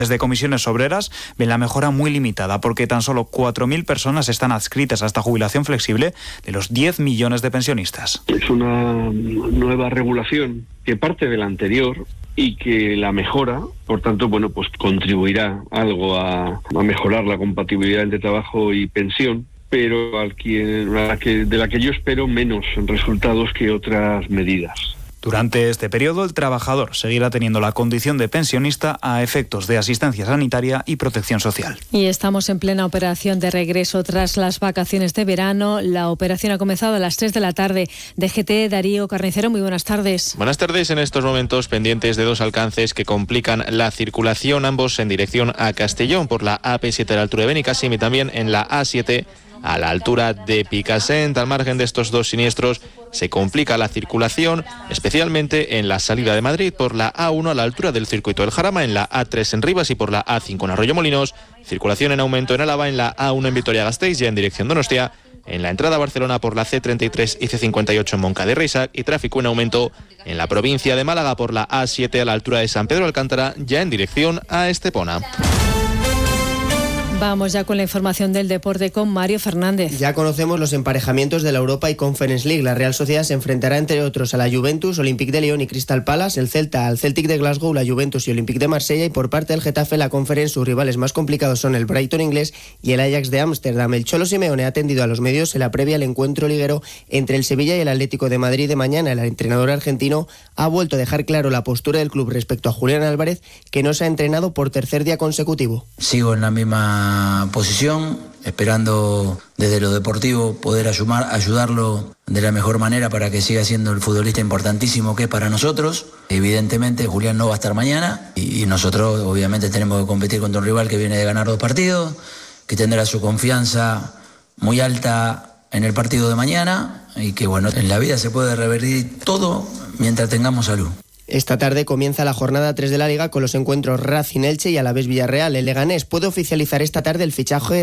Desde Comisiones Obreras ven la mejora muy limitada porque tan solo 4.000 personas están adscritas a esta jubilación flexible de los 10 millones de pensionistas. Es una nueva regulación que parte de la anterior y que la mejora, por tanto, pues contribuirá algo a mejorar la compatibilidad entre trabajo y pensión, pero de la que yo espero menos resultados que otras medidas. Durante este periodo, el trabajador seguirá teniendo la condición de pensionista a efectos de asistencia sanitaria y protección social. Y estamos en plena operación de regreso tras las vacaciones de verano. La operación ha comenzado a las 3 de la tarde. DGT, Darío Carnicero, muy buenas tardes. Buenas tardes. En estos momentos pendientes de dos alcances que complican la circulación, ambos en dirección a Castellón, por la AP7 a la altura de Benicàssim y también en la A7 a la altura de Picassent. Al margen de estos dos siniestros, se complica la circulación, especialmente en la salida de Madrid por la A1 a la altura del Circuito del Jarama, en la A3 en Rivas y por la A5 en Arroyomolinos. Circulación en aumento en Álava, en la A1 en Vitoria-Gasteiz, ya en dirección Donostia, en la entrada a Barcelona por la C33 y C58 en Moncada y Reisac, y tráfico en aumento en la provincia de Málaga por la A7 a la altura de San Pedro Alcántara, ya en dirección a Estepona. Vamos ya con la información del deporte con Mario Fernández. Ya conocemos los emparejamientos de la Europa y Conference League. La Real Sociedad se enfrentará entre otros a la Juventus, Olympique de Lyon y Crystal Palace, el Celta al Celtic de Glasgow, la Juventus y Olympique de Marsella, y por parte del Getafe la Conference sus rivales más complicados son el Brighton inglés y el Ajax de Ámsterdam. El Cholo Simeone ha atendido a los medios en la previa al encuentro liguero entre el Sevilla y el Atlético de Madrid de mañana. El entrenador argentino ha vuelto a dejar claro la postura del club respecto a Julián Álvarez, que no se ha entrenado por tercer día consecutivo. Sigo en la misma posición, esperando desde lo deportivo poder ayudarlo de la mejor manera para que siga siendo el futbolista importantísimo que es para nosotros. Evidentemente Julián no va a estar mañana y nosotros obviamente tenemos que competir contra un rival que viene de ganar 2 partidos, que tendrá su confianza muy alta en el partido de mañana y que en la vida se puede revertir todo mientras tengamos salud. Esta tarde comienza la jornada 3 de la Liga con los encuentros Racing Elche y Alavés Villarreal. El Leganés puede oficializar esta tarde el fichaje